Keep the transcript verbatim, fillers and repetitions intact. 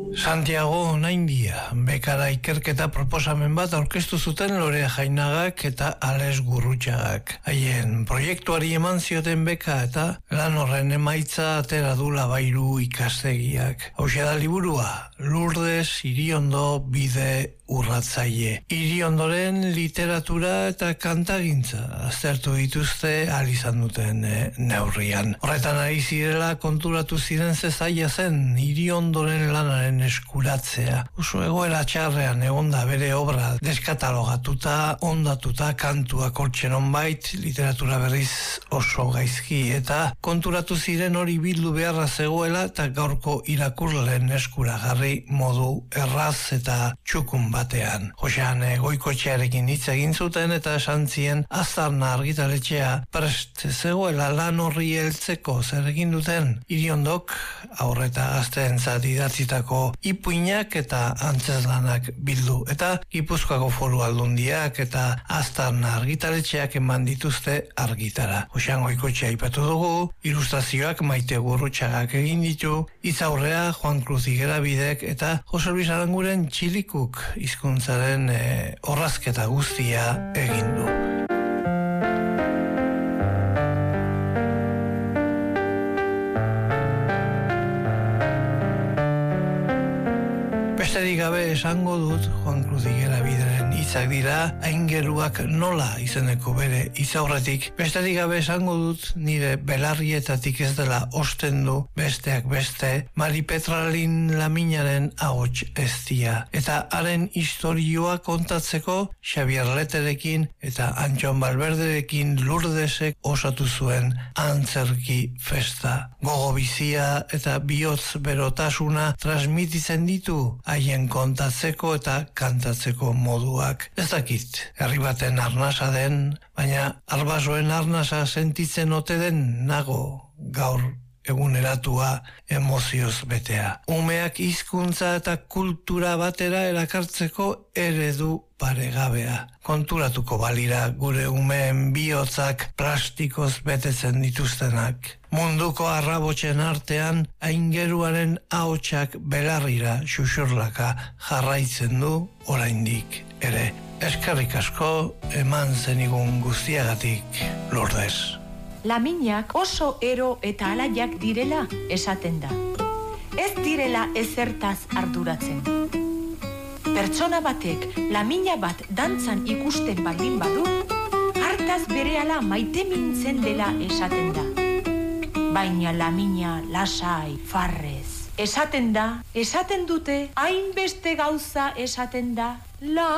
Santiago Naindia, bekara ikerketa proposamen bat aurkeztu zuten Lorea Jainagak eta Ales Gurrutxagak. Haien proiektuari eman zioten beka eta lan horren emaitza atera du Labairu ikastegiak. Hauxe da liburua, Lourdes Iriondo bide urratzaile. Iriondoren literatura eta kantagintza aztertu dituzte ahal izan duten e, neurrian. Horretan ari zirela konturatu ziren zezaila zen Iriondoren lanaren eskuratzea. Oso egoera txarrean egonda bere obra deskatalogatuta, ondatuta, kantuak hortzen onbait, literatura berriz oso gaizki, eta konturatu ziren hori bildu beharra zegoela eta gaurko irakurleen eskuragarri modu erraz eta txukun batean. Josean Goikotxearekin hitz egin zuten eta esan zien Aztarna argitaletxea prest zegoela lan horri heltzeko. Zer egin duten? Iriondok aurreta gazteentzat idatzitako ipuinak eta antzeslanak bildu, eta Gipuzkoako Foru Aldundiak eta Aztarna argitaletxeak eman dituzte argitara. Josean Goikotxea aipatu dugu, ilustrazioak Maite Gurrutxagak egin ditu, hitzaurrea Juan Cruz Igerabidek eta Jose Luis Aranguren Txilikuk hizkuntzaren e, orrazketa guztia egin du. Besterik gabe esango dut, Juan Cruz Igerabideren hitzak dira, Aingeruak nola izeneko bere hitzaurretik. Besterik gabe esango dut, nire belarrietatik ez dela ostendu besteak beste Mari Petralin Laminaren ahots eztia. Eta haren historioa kontatzeko Xabier Leterekin eta Antxon Balberderekin Lourdesek osatu zuen antzerki festa. Gogo bizia eta bihotz berotasuna transmititzen ditu haien kontatzeko eta kantatzeko moduak. Ez dakit, herri baten arnasa den, baina arbasoen arnasa sentitzen ote den nago gaur eguneratua emozioz betea. Umeak hizkuntza eta kultura batera erakartzeko eredu paregabea. Konturatuko balira gure umeen bihotzak plastikoz betetzen dituztenak. Munduko arrabotzen artean Aingeruaren ahotsak belarrira xuxurlaka jarraitzen du oraindik ere. Eskerrik asko eman zenigun guztiagatik, Lourdes. Laminak oso ero eta alaiak direla esaten da. Ez direla ezertaz arduratzen. Pertsona batek lamina bat dantzan ikusten baldin badu, hartaz berehala maite mintzen dela esaten da. Baina lamina lasai, farrez. Esaten da, esaten dute, hainbeste gauza esaten da, la